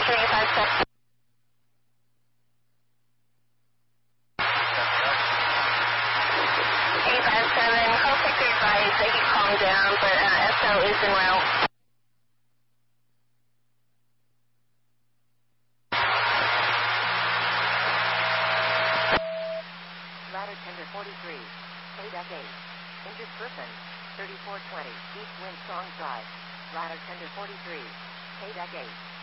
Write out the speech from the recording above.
857. 857, call sector advised that he calmed down, but SO is en route. Ladder tender 43, KDEC 8. Injured person, 3420, East Wind Song Drive. Ladder tender 43, KDEC 8.